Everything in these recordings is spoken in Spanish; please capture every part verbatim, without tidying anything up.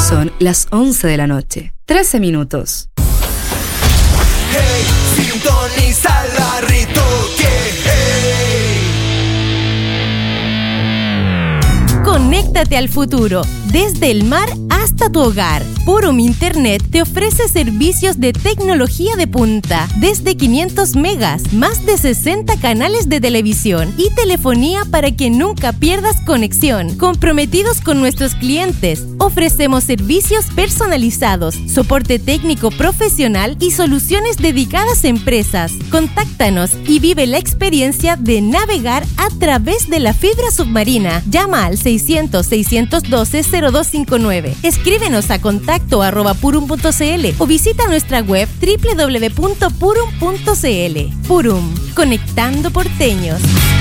Son las once de la noche, trece minutos. Hey, sintoniza la Ritoque. Hey. Conéctate al futuro, desde el mar hasta tu hogar. Purum Internet te ofrece servicios de tecnología de punta, desde quinientos megas, más de sesenta canales de televisión y telefonía para que nunca pierdas conexión. Comprometidos con nuestros clientes, ofrecemos servicios personalizados, soporte técnico profesional y soluciones dedicadas a empresas. Contáctanos y vive la experiencia de navegar a través de la fibra submarina. Llama al seiscientos, seiscientos doce, cero dos cinco nueve. Escríbenos a contacto arroba purum punto cl o visita nuestra web doble u doble u doble u punto purum punto cl. Purum, conectando porteños.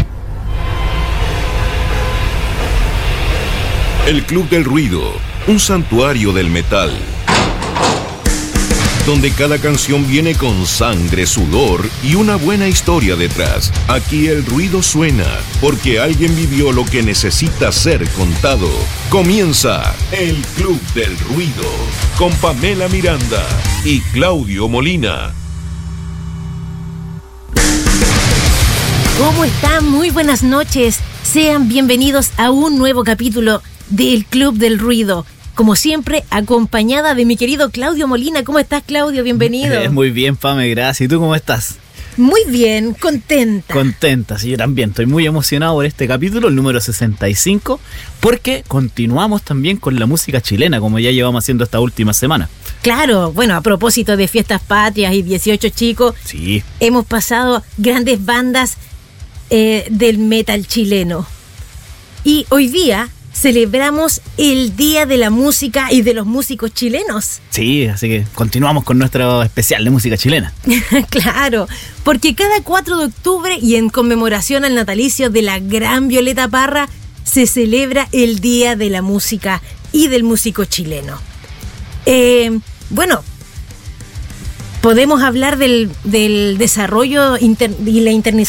El Club del Ruido, un santuario del metal, donde cada canción viene con sangre, sudor y una buena historia detrás. Aquí el ruido suena, porque alguien vivió lo que necesita ser contado. Comienza el Club del Ruido, con Pamela Miranda y Claudio Molina. ¿Cómo están? Muy buenas noches. Sean bienvenidos a un nuevo capítulo del Club del Ruido. Como siempre, acompañada de mi querido Claudio Molina. ¿Cómo estás, Claudio? Bienvenido. Eh, muy bien, Pame, gracias. ¿Y tú cómo estás? Muy bien, contenta. Contenta, sí, yo también. Estoy muy emocionado por este capítulo, el número sesenta y cinco, porque continuamos también con la música chilena, como ya llevamos haciendo esta última semana. Claro, bueno, a propósito de Fiestas Patrias y dieciocho chicos, sí, hemos pasado grandes bandas eh, del metal chileno. Y hoy día celebramos el Día de la Música y de los Músicos Chilenos. Sí, así que continuamos con nuestro especial de música chilena. Claro, porque cada cuatro de octubre y en conmemoración al natalicio de la gran Violeta Parra se celebra el Día de la Música y del Músico Chileno. Eh, bueno, podemos hablar del, del desarrollo inter, y la interna,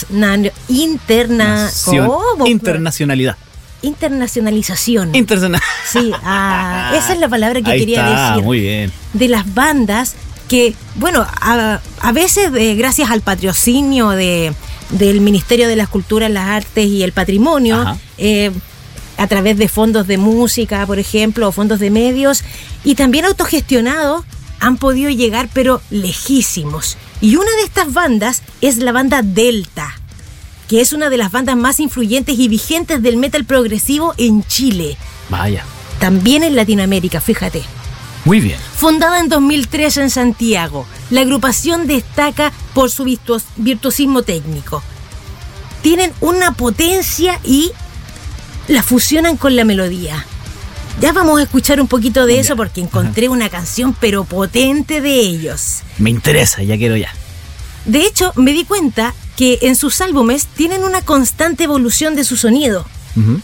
interna, ¿cómo? internacionalidad. Internacionalización. Internacional. Sí, ah, esa es la palabra que Ahí quería está, decir. Muy bien. De las bandas que, bueno, a, a veces eh, gracias al patrocinio de, del Ministerio de las Culturas, las Artes y el Patrimonio, eh, a través de fondos de música, por ejemplo, o fondos de medios, y también autogestionados, han podido llegar, pero lejísimos. Y una de estas bandas es la banda Delta, que es una de las bandas más influyentes y vigentes del metal progresivo en Chile. Vaya. También en Latinoamérica, fíjate. Muy bien. Fundada en dos mil tres en Santiago, la agrupación destaca por su virtuos, virtuosismo técnico. Tienen una potencia y la fusionan con la melodía. Ya vamos a escuchar un poquito de ya. eso porque encontré Ajá. una canción pero potente de ellos. Me interesa, ya quiero ya. De hecho, me di cuenta que en sus álbumes tienen una constante evolución de su sonido. Uh-huh.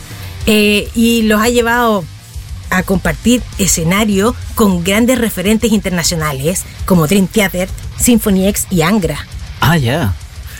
Eh, y los ha llevado a compartir escenario con grandes referentes internacionales como Dream Theater, Symphony X y Angra. Ah, ya. Yeah.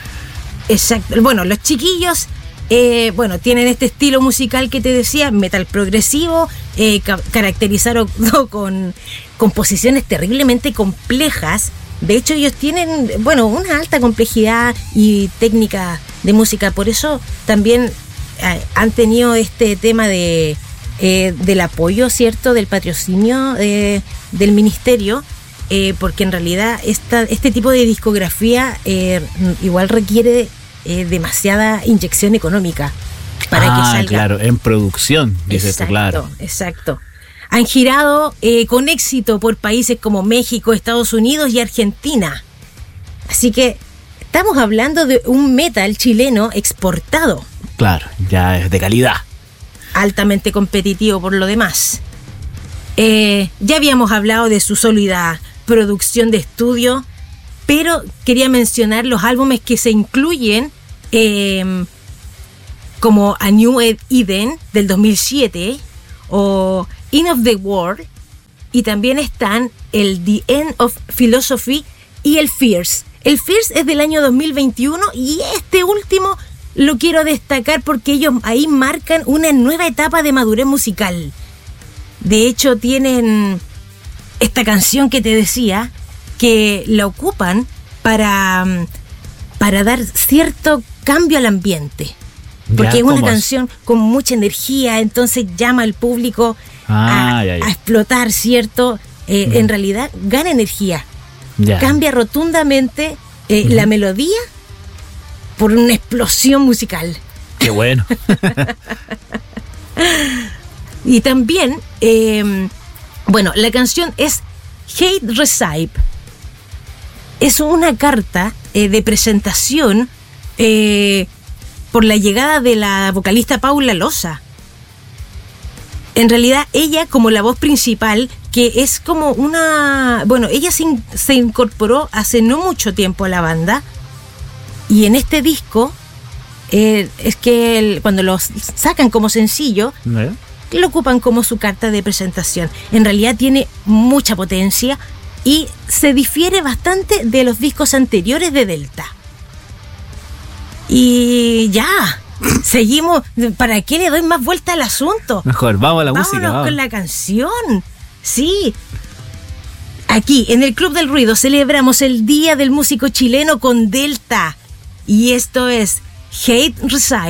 Exacto. Bueno, los chiquillos eh, bueno, tienen este estilo musical que te decía, metal progresivo, eh, ca- caracterizado con composiciones terriblemente complejas. De hecho, ellos tienen, bueno, una alta complejidad y técnica de música. Por eso también eh, han tenido este tema de eh, del apoyo, ¿cierto?, del patrocinio eh, del ministerio, eh, porque en realidad esta, este tipo de discografía eh, igual requiere eh, demasiada inyección económica para ah, que salga. Claro, en producción, dice exacto, esto, claro. Exacto. Han girado eh, con éxito por países como México, Estados Unidos y Argentina. Así que estamos hablando de un metal chileno exportado. Claro, ya es de calidad. Altamente competitivo por lo demás. Eh, ya habíamos hablado de su sólida producción de estudio, pero quería mencionar los álbumes que se incluyen, eh, como A New Eden del dos mil siete o End of the World, y también están el The End of Philosophy y el Fierce. El Fierce es del año dos mil veintiuno y este último lo quiero destacar porque ellos ahí marcan una nueva etapa de madurez musical. De hecho, tienen esta canción que te decía, que la ocupan para, para dar cierto cambio al ambiente. Porque Ya, es una ¿cómo es? canción con mucha energía, entonces llama al público Ah, a, ya, ya. a explotar, ¿cierto? Eh, Mm. En realidad gana energía. Ya. Cambia rotundamente eh, la melodía por una explosión musical. Qué bueno. Y también, eh, bueno, la canción es Hate Recipe. Es una carta eh, de presentación eh, por la llegada de la vocalista Paula Loza. En realidad, ella como la voz principal, que es como una... Bueno, ella se, in- se incorporó hace no mucho tiempo a la banda. Y en este disco, eh, es que el- cuando lo sacan como sencillo, ¿Eh? lo ocupan como su carta de presentación. En realidad tiene mucha potencia y se difiere bastante de los discos anteriores de Delta. Y ya, seguimos. ¿Para qué le doy más vuelta al asunto? Mejor, vamos a la Vámonos música. Vamos. con la canción. Sí. Aquí, en el Club del Ruido, celebramos el Día del Músico Chileno con Delta. Y esto es Hate Recipe.